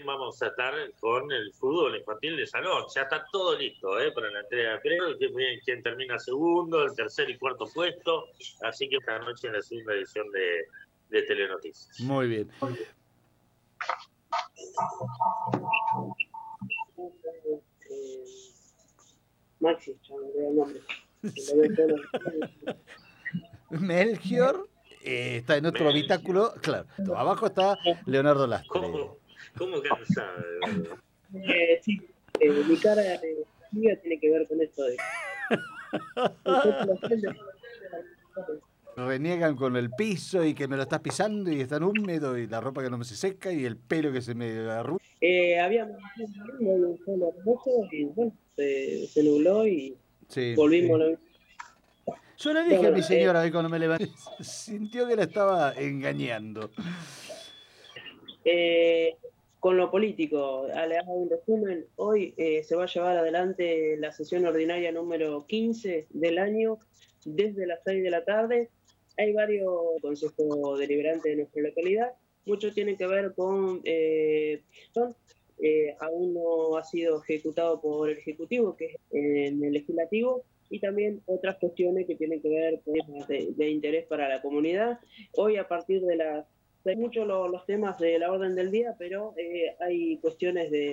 vamos a estar con el fútbol infantil de salón. Ya está todo listo para la entrega de premios, quien termina segundo, el tercer y cuarto puesto. Así que esta noche en la segunda edición de Telenoticias. Muy bien. Maxi, ya me olvidé el nombre. Melchior está en otro habitáculo. Claro, abajo está Leonardo Lastre. ¿Cómo cansado? Sí, mi cara de amiga tiene que ver con esto de... Reniegan con el piso y que me lo estás pisando y es tan húmedo y la ropa que no me se seca y el pelo que se me arruga. Habíamos un solo hermoso y bueno, se nubló y sí, volvimos. Sí. Yo le dije a mi señora hoy cuando me levanté, sintió que la estaba engañando. Con lo político, le hago un resumen. Hoy se va a llevar adelante la sesión ordinaria número 15 del año desde las 6 de la tarde. Hay varios consejos deliberantes de nuestra localidad. Muchos tienen que ver con... aún no ha sido ejecutado por el Ejecutivo, que es en el Legislativo, y también otras cuestiones que tienen que ver con temas de interés para la comunidad. Hoy, a partir de las... Hay muchos los temas de la orden del día, pero hay cuestiones de